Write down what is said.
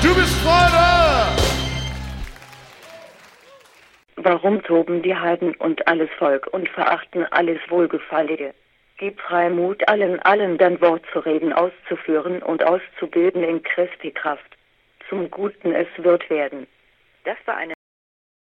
Du bist Vater! Warum toben die Heiden und alles Volk und verachten alles Wohlgefallige? Gib Freimut allen dein Wort zu reden, auszuführen und auszubilden in Christi Kraft. Zum Guten es wird werden. Das war eine